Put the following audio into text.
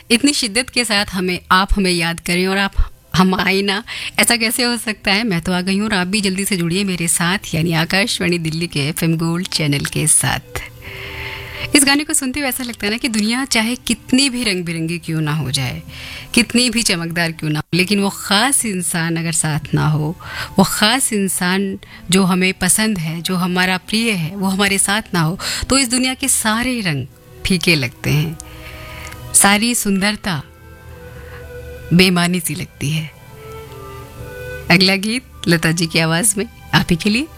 इतनी शिद्दत के साथ आप हमें याद करें और आप हम आए ना, ऐसा कैसे हो सकता है। मैं तो आ गई हूँ और आप भी जल्दी से जुड़िए मेरे साथ, यानी आकाशवाणी दिल्ली के FM गोल्ड चैनल के साथ। इस गाने को सुनते हुए ऐसा लगता है ना कि दुनिया चाहे कितनी भी रंग बिरंगी क्यों ना हो जाए, कितनी भी चमकदार क्यों ना हो, लेकिन वो ख़ास इंसान अगर साथ ना हो, वो ख़ास इंसान जो हमें पसंद है, जो हमारा प्रिय है, वो हमारे साथ ना हो, तो इस दुनिया के सारे रंग फीके लगते हैं, सारी सुंदरता बेमानी सी लगती है। अगला गीत लता जी की आवाज़ में आप ही के लिए।